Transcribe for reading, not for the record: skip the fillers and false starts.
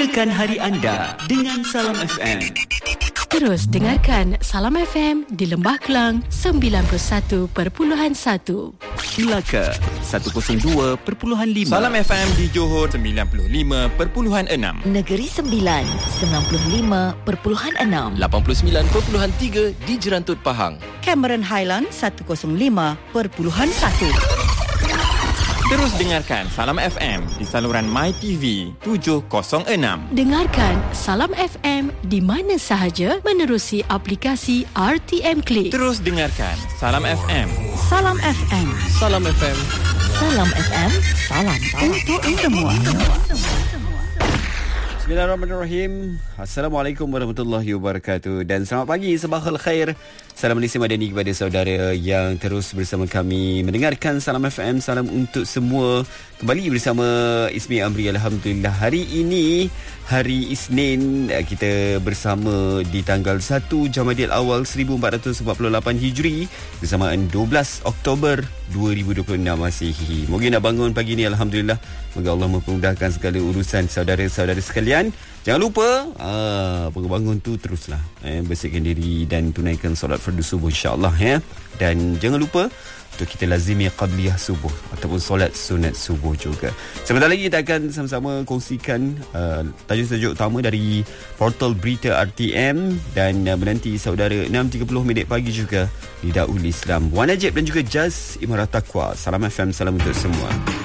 Mulakan hari anda dengan Salam FM. Terus dengarkan Salam FM di Lembah Kelang 91.1, Melaka 102.5, Salam FM di Johor 95.6, Negeri Sembilan 95.6, 89.3 di Jerantut Pahang, Cameron Highland 105.1. Terus dengarkan Salam FM di saluran MyTV 706. Dengarkan Salam FM di mana sahaja menerusi aplikasi RTM Click. Terus dengarkan Salam FM. Salam FM. Salam FM. Salam FM. Salam Untuk semua. Bismillahirrahmanirrahim. Assalamualaikum warahmatullahi wabarakatuh. Dan selamat pagi, sabahul khair. Salam Malaysia Madani kepada saudara yang terus bersama kami mendengarkan Salam FM. Salam untuk semua. Kembali bersama Ismi Amri. Alhamdulillah, hari ini hari Isnin, kita bersama di tanggal 1 Jamadil Awal 1448 Hijri bersamaan 12 Oktober 2026 Masihi. Mungkin nak bangun pagi ni, alhamdulillah. Semoga Allah mempermudahkan segala urusan saudara-saudara sekalian. Jangan lupa bangun tu teruslah bersihkan diri dan tunaikan solat fardu subuh, insya-Allah ya. Dan jangan lupa untuk kita lazimi qabliyah subuh ataupun solat sunat subuh juga. Sebentar lagi kita akan sama-sama kongsikan tajuk-tajuk utama dari portal berita RTM dan menanti saudara 6.30 pagi juga di Daul Islam, Wan Najib dan juga Jaz Imarat Taqwa. Salam FM, salam untuk semua.